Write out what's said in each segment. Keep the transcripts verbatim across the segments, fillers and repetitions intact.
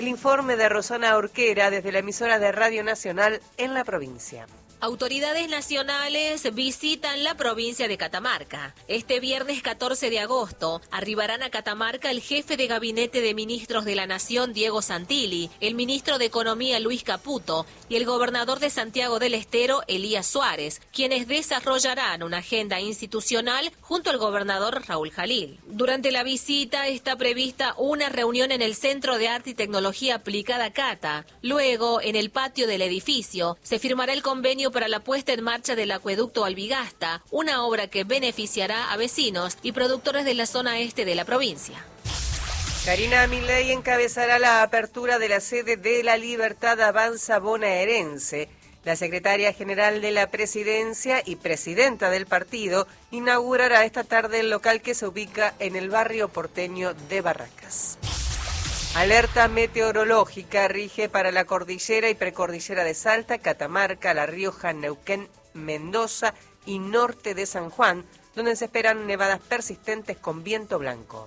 El informe de Rosana Orquera desde la emisora de Radio Nacional en la provincia. Autoridades nacionales visitan la provincia de Catamarca. Este viernes catorce de agosto arribarán a Catamarca el jefe de gabinete de ministros de la Nación, Diego Santilli, el ministro de Economía, Luis Caputo, y el gobernador de Santiago del Estero, Elías Suárez, quienes desarrollarán una agenda institucional junto al gobernador Raúl Jalil. Durante la visita está prevista una reunión en el Centro de Arte y Tecnología Aplicada Cata. Luego, en el patio del edificio, se firmará el convenio para la puesta en marcha del acueducto Albigasta, una obra que beneficiará a vecinos y productores de la zona este de la provincia. Karina Milei encabezará la apertura de la sede de La Libertad Avanza bonaerense. La secretaria general de la presidencia y presidenta del partido inaugurará esta tarde el local que se ubica en el barrio porteño de Barracas. Alerta meteorológica rige para la cordillera y precordillera de Salta, Catamarca, La Rioja, Neuquén, Mendoza y norte de San Juan, donde se esperan nevadas persistentes con viento blanco.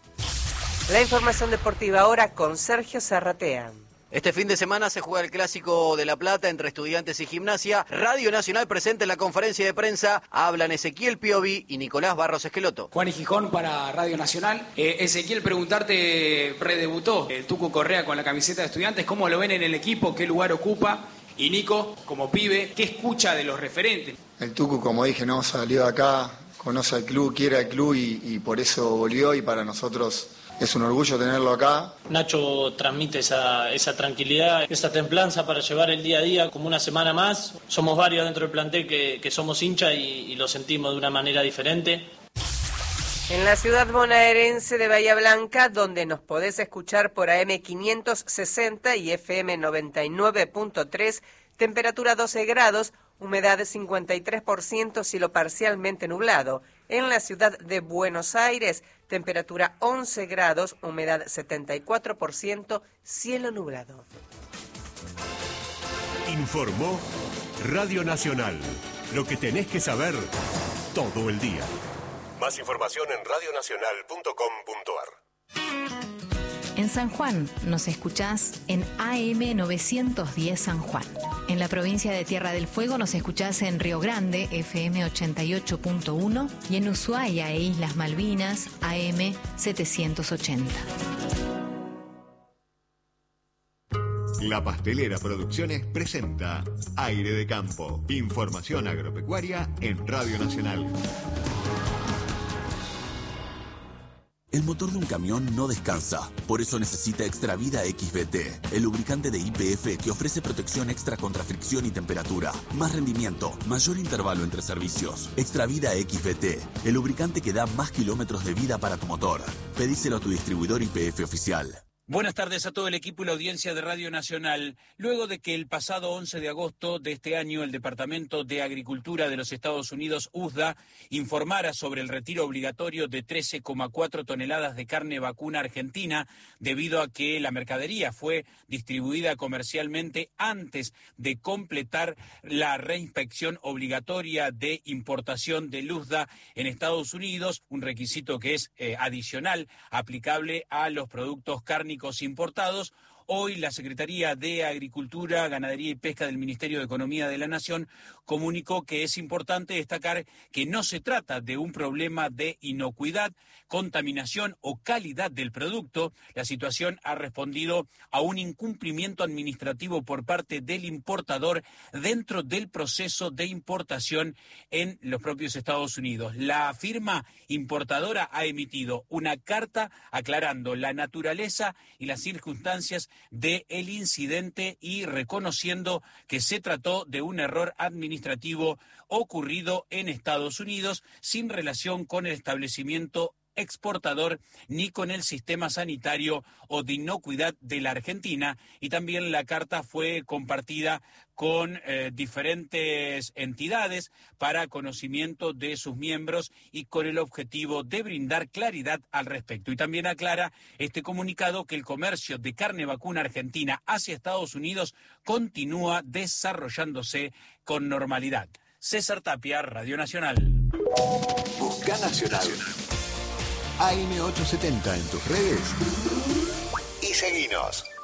La información deportiva ahora con Sergio Zarratea. Este fin de semana se juega el Clásico de La Plata entre Estudiantes y Gimnasia. Radio Nacional presenta en la conferencia de prensa. Hablan Ezequiel Piovi y Nicolás Barros Esqueloto. Juan y Gijón para Radio Nacional. Eh, Ezequiel, preguntarte, redebutó el Tucu Correa con la camiseta de Estudiantes. ¿Cómo lo ven en el equipo? ¿Qué lugar ocupa? Y Nico, como pibe, ¿qué escucha de los referentes? El Tucu, como dije, no salió de acá, conoce al club, quiere al club y, y por eso volvió, y para nosotros es un orgullo tenerlo acá. Nacho transmite esa, esa tranquilidad, esa templanza para llevar el día a día como una semana más. Somos varios dentro del plantel que, que somos hinchas y, y lo sentimos de una manera diferente. En la ciudad bonaerense de Bahía Blanca, donde nos podés escuchar por A M quinientos sesenta y F M noventa y nueve punto tres, temperatura doce grados, humedad cincuenta y tres por ciento, cielo parcialmente nublado. En la ciudad de Buenos Aires, temperatura once grados, humedad setenta y cuatro por ciento, cielo nublado. Informó Radio Nacional. Lo que tenés que saber todo el día. Más información en radio nacional punto com punto a r. En San Juan nos escuchás en A M novecientos diez San Juan. En la provincia de Tierra del Fuego nos escuchás en Río Grande, F M ochenta y ocho punto uno, y en Ushuaia e Islas Malvinas, A M setecientos ochenta. La Pastelera Producciones presenta Aire de Campo. Información agropecuaria en Radio Nacional. El motor de un camión no descansa, por eso necesita Extravida X B T, el lubricante de Y P F que ofrece protección extra contra fricción y temperatura, más rendimiento, mayor intervalo entre servicios. Extravida X B T, el lubricante que da más kilómetros de vida para tu motor. Pedíselo a tu distribuidor Y P F oficial. Buenas tardes a todo el equipo y la audiencia de Radio Nacional. Luego de que el pasado once de agosto de este año el Departamento de Agricultura de los Estados Unidos, U S D A, informara sobre el retiro obligatorio de trece coma cuatro toneladas de carne vacuna argentina, debido a que la mercadería fue distribuida comercialmente antes de completar la reinspección obligatoria de importación del U S D A en Estados Unidos, un requisito que es eh, adicional, aplicable a los productos cárnicos importados. Hoy la Secretaría de Agricultura, Ganadería y Pesca del Ministerio de Economía de la Nación comunicó que es importante destacar que no se trata de un problema de inocuidad, contaminación o calidad del producto. La situación ha respondido a un incumplimiento administrativo por parte del importador dentro del proceso de importación en los propios Estados Unidos. La firma importadora ha emitido una carta aclarando la naturaleza y las circunstancias del incidente y reconociendo que se trató de un error administrativo ocurrido en Estados Unidos sin relación con el establecimiento exportador ni con el sistema sanitario o de inocuidad de la Argentina. Y también la carta fue compartida con eh, diferentes entidades para conocimiento de sus miembros y con el objetivo de brindar claridad al respecto. Y también aclara este comunicado que el comercio de carne vacuna argentina hacia Estados Unidos continúa desarrollándose con normalidad. César Tapia, Radio Nacional. Busca Nacional. A M ochocientos setenta en tus redes y seguinos.